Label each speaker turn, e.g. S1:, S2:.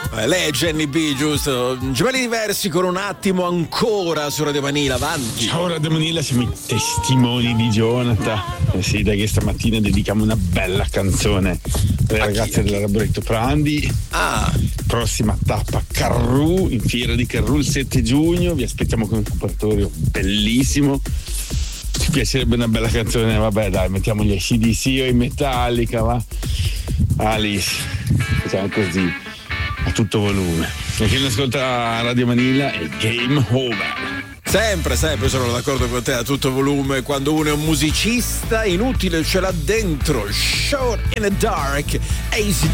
S1: Lei è Jenny B, giusto? Gemelli diversi con un attimo ancora su Radio Manila, avanti.
S2: Ciao Radio Manila, siamo i testimoni di Jonathan. Sì, da che stamattina dedichiamo una bella canzone alle ragazze dell'Arboreto Prandi. Prossima tappa Carrù, in fiera di Carrù il 7 giugno. Vi aspettiamo con un repertorio bellissimo. Ci piacerebbe una bella canzone, vabbè dai, mettiamo gli AC/DC o i Metallica, va? Alice, facciamo così, a tutto volume. E chi non ascolta Radio Manila è Game Over.
S1: Sempre sono d'accordo con te, a tutto volume. Quando uno è un musicista, inutile ce l'ha dentro. Shot in the Dark, AC